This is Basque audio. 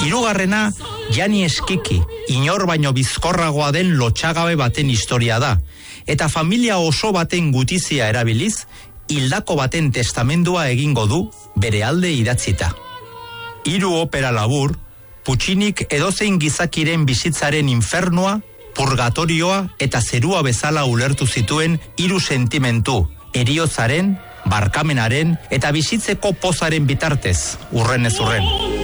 Hirugarrena, Jani Eskiki, inor baino bizkorragoa den lotsagabe baten historia da, eta familia oso baten gutizia erabiliz, hildako baten testamendua egingo du bere alde idatzita. 3 opera labur, Puccinik edozein gizakiren bizitzaren infernua, purgatorioa eta zerua bezala ulertu zituen 3 sentimentu, heriotzaren, barkamenaren eta bizitzeko pozaren bitartez, urrenez urren.